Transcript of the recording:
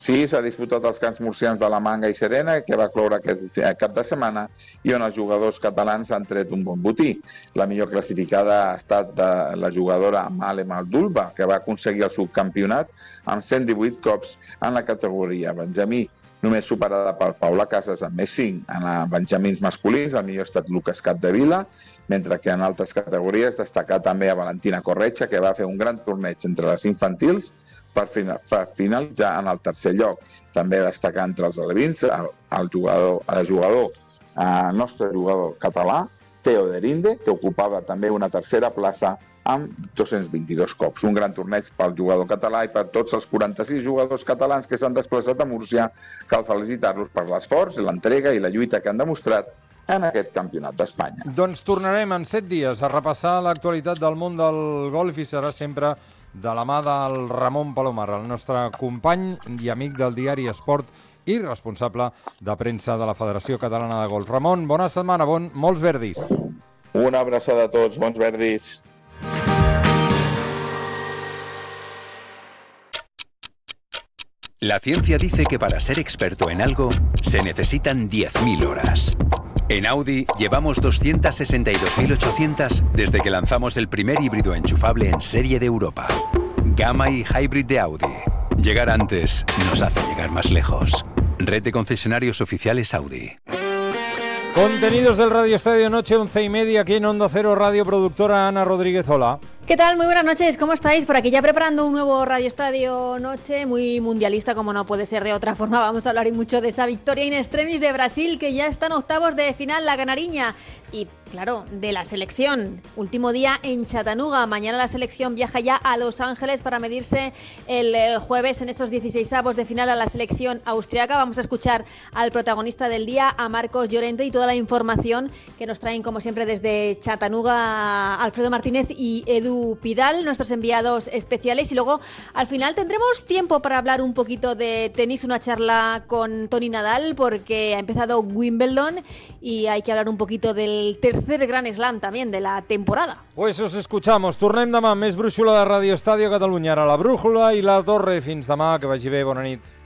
Sí, s'ha disputat als camps murcians de la Manga i Serena, que va cloure aquest cap de setmana, i on els jugadors catalans han tret un bon botí. La millor classificada ha estat de la jugadora Malem Aldulba, que va aconseguir el subcampionat amb 118 cops en la categoria benjamí, només superada per Paula Casas amb més 5. En benjamins masculins, el millor ha estat Lucas Capdevila, mentre que en altres categories destacar també a Valentina Corretja, que va fer un gran torneig entre les infantils per finalitzar en el tercer lloc. També destacar entre els alevins el nostre jugador català, Theo Derinde, que ocupava també una tercera plaça amb 222 cops. Un gran torneig pel jugador català i per tots els 46 jugadors catalans que s'han desplaçat a Múrcia. Cal felicitar-los per l'esforç, l'entrega i la lluita que han demostrat en aquest campionat d'Espanya. Doncs tornarem en 7 dies a repassar l'actualitat del món del golf i serà sempre de la mà del Ramon Palomar, el nostre company i amic del diari Esport i responsable de premsa de la Federació Catalana de Golf. Ramon, bona setmana, molts verdis. Una abraçada a tots, bons verdis. La ciencia dice que para ser experto en algo se necesitan 10.000 horas. En Audi llevamos 262.800 desde que lanzamos el primer híbrido enchufable en serie de Europa. Gamma y Hybrid de Audi. Llegar antes nos hace llegar más lejos. Red de concesionarios oficiales Audi. Contenidos del Radio Estadio Noche, 11:30, aquí en Onda Cero Radio, productora Ana Rodríguez. Hola. ¿Qué tal? Muy buenas noches, ¿cómo estáis? Por aquí ya preparando un nuevo Radio Estadio Noche, muy mundialista, como no puede ser de otra forma. Vamos a hablar y mucho de esa victoria in extremis de Brasil, que ya está en octavos de final, la canariña. Y claro, de la selección. Último día en Chattanooga. Mañana la selección viaja ya a Los Ángeles para medirse el jueves en esos 16avos de final a la selección austriaca. Vamos a escuchar al protagonista del día, a Marcos Llorente, y toda la información que nos traen, como siempre, desde Chattanooga, Alfredo Martínez y Edu Pidal, nuestros enviados especiales. Y luego, al final, tendremos tiempo para hablar un poquito de tenis, una charla con Toni Nadal, porque ha empezado Wimbledon y hay que hablar un poquito del tercer Grand Slam también de la temporada. Pues os escuchamos. Tornem demà, més brúixola de Radio Estadio Catalunya. Ara la brújula i la torre. Fins demà, que vagi bé, bona nit.